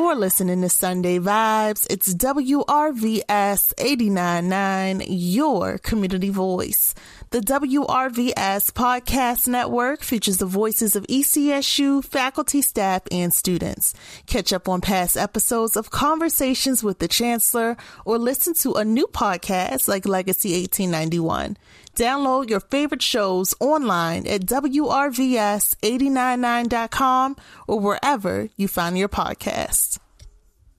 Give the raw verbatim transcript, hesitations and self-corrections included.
You're listening to Sunday Vibes. It's W R V S eighty-nine point nine, your community voice. The W R V S Podcast Network features the voices of E C S U faculty, staff, and students. Catch up on past episodes of Conversations with the Chancellor or listen to a new podcast like Legacy eighteen ninety-one. Download your favorite shows online at W R V S eight nine nine dot com or wherever you find your podcasts.